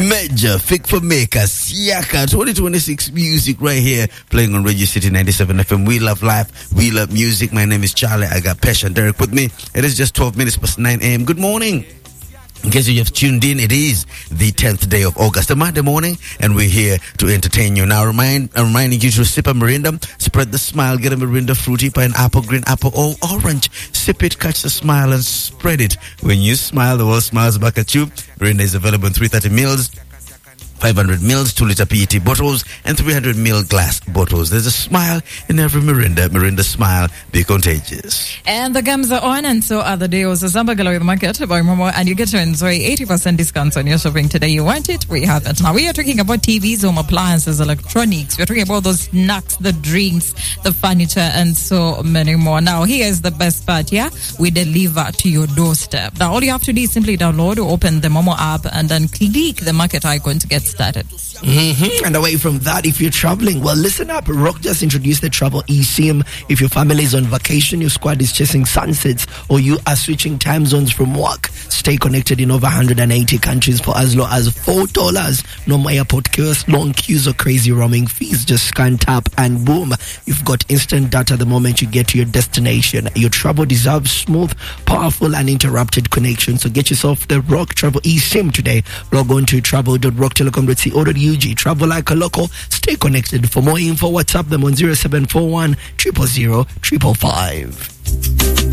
Major, Fig for Maker, Siaka, 2026 music right here, playing on Radio City 97 FM. We love life, we love music. My name is Charlie. I got Pesh and Derek with me. It is just 12 minutes past 9 a.m. Good morning. In case you have tuned in, it is the 10th day of August, a Monday morning, and we're here to entertain you. Now, I'm reminding you to sip a Mirinda, spread the smile, get a Mirinda fruity, pineapple, green apple, or orange. Sip it, catch the smile, and spread it. When you smile, the world smiles back at you. Mirinda is available in 330 mils. 500 mils, 2-liter PET bottles, and 300 ml glass bottles. There's a smile in every Mirinda. Mirinda smile, be contagious. And the games are on, and so are the deals. Zamba Gallery Market by Momo, and you get to enjoy 80% discounts on your shopping today. You want it, we have it. Now, we are talking about TVs, home appliances, electronics. We're talking about those snacks, the drinks, the furniture, and so many more. Now, here's the best part, yeah? We deliver to your doorstep. Now, all you have to do is simply download or open the Momo app and then click the market icon to get started. And away from that, if you're traveling, well, listen up. Rock just introduced the travel eSIM. If your family is on vacation, your squad is chasing sunsets, or you are switching time zones from work, stay connected in over 180 countries for as low as $4. No more airport chaos, long queues, or crazy roaming fees. Just scan, tap, and boom, you've got instant data the moment you get to your destination. Your travel deserves smooth, powerful, and uninterrupted connection. So get yourself the Rock Travel eSIM today. Log on to travel.rocktelecom.co.uk. Travel like a local. Stay connected. For more info, WhatsApp them on 0741 000 555.